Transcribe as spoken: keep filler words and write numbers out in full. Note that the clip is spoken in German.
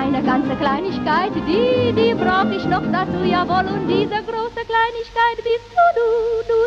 eine ganze Kleinigkeit, die, die brauch ich noch dazu, jawohl, und diese große Kleinigkeit bist du, du, du.